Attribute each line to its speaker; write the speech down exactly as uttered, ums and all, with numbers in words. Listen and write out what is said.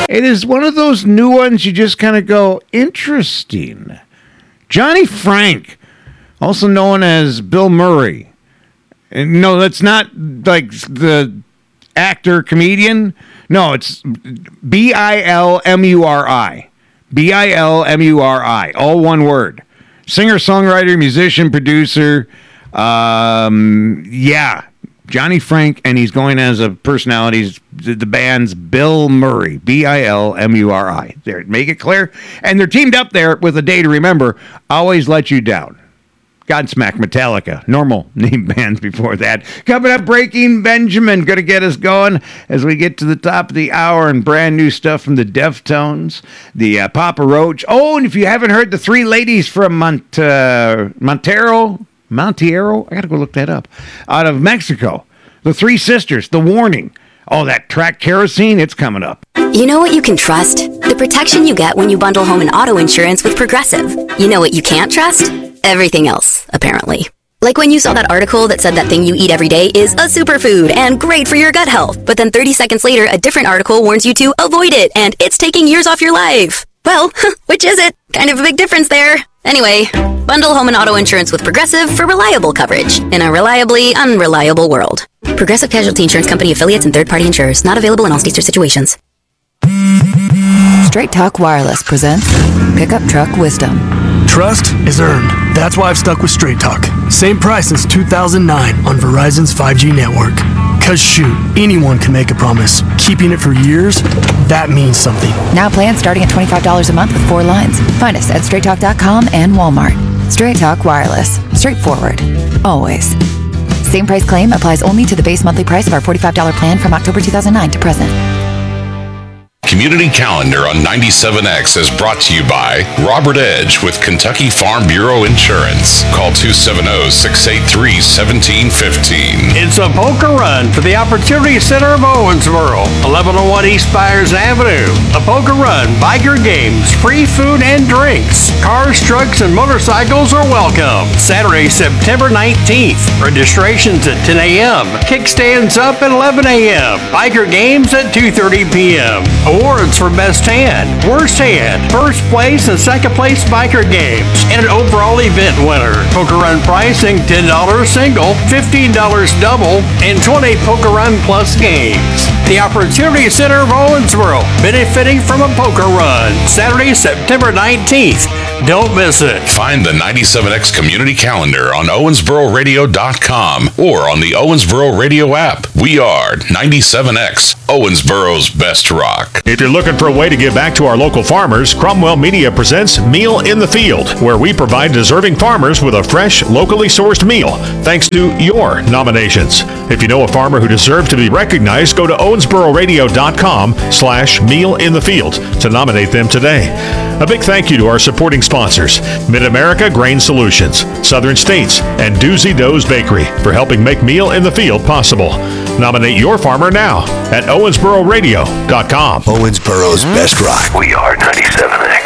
Speaker 1: It is one of those new ones you just kind of go, interesting. Johnny Frank, also known as Bill Murray. And no, that's not like the actor, comedian. No, it's B I L M U R I. B I L M U R I. All one word. Singer, songwriter, musician, producer. Um, yeah. Johnny Frank, and he's going as a personality. The band's Bill Murray, B I L M U R I. There, make it clear. And they're teamed up there with A Day to Remember, Always Let You Down. Godsmack, Metallica, normal name bands before that. Coming up, Breaking Benjamin, going to get us going as we get to the top of the hour, and brand new stuff from the Deftones, the uh, Papa Roach. Oh, and if you haven't heard, the three ladies from Mont- uh, Montero, Montiero, I got to go look that up, out of Mexico. The Three Sisters, The Warning. Oh, that track Kerosene, it's coming up.
Speaker 2: You know what you can trust? The protection you get when you bundle home and auto insurance with Progressive. You know what you can't trust? Everything else, apparently. Like when you saw that article that said that thing you eat every day is a superfood and great for your gut health, but then thirty seconds later, a different article warns you to avoid it and it's taking years off your life. Well, which is it? Kind of a big difference there. Anyway, bundle home and auto insurance with Progressive for reliable coverage in a reliably unreliable world. Progressive Casualty Insurance Company affiliates and third-party insurers. Not available in all states or situations.
Speaker 3: Straight Talk Wireless presents Pickup Truck Wisdom.
Speaker 4: Trust is earned. That's why I've stuck with Straight Talk. Same price since two thousand nine on Verizon's five G network. Cause shoot, anyone can make a promise. Keeping it for years, that means something.
Speaker 3: Now plans starting at twenty-five dollars a month with four lines. Find us at straight talk dot com and Walmart. Straight Talk Wireless. Straightforward. Always. Same price claim applies only to the base monthly price of our forty-five dollars plan from October two thousand nine to present.
Speaker 5: Community Calendar on ninety-seven X is brought to you by Robert Edge with Kentucky Farm Bureau Insurance. Call two seven zero, six eight three, one seven one five.
Speaker 6: It's a poker run for the Opportunity Center of Owensboro, eleven oh one East Byers Avenue. A poker run, biker games, free food and drinks. Cars, trucks, and motorcycles are welcome. Saturday, September nineteenth. Registrations at ten a.m. Kickstands up at eleven a.m. Biker games at two thirty p.m. Awards for Best Hand, Worst Hand, First Place and Second Place Biker Games, and an overall event winner. Poker Run pricing ten dollars single, fifteen dollars double, and twenty Poker Run Plus games. The Opportunity Center of Owensboro, benefiting from a poker run. Saturday, September nineteenth. Don't miss it.
Speaker 5: Find the ninety-seven X Community Calendar on owensboro radio dot com or on the Owensboro Radio app. We are ninety-seven X, Owensboro's best rock.
Speaker 7: If you're looking for a way to give back to our local farmers, Cromwell Media presents Meal in the Field, where we provide deserving farmers with a fresh, locally sourced meal, thanks to your nominations. If you know a farmer who deserves to be recognized, go to owensboro radio dot com slash meal in the field to nominate them today. A big thank you to our supporting sponsors, Mid-America Grain Solutions, Southern States, and Doozy Doe's Bakery for helping make Meal in the Field possible. Nominate your farmer now at owensboro radio dot com.
Speaker 8: Owensboro's best rock.
Speaker 5: We are ninety-seven X.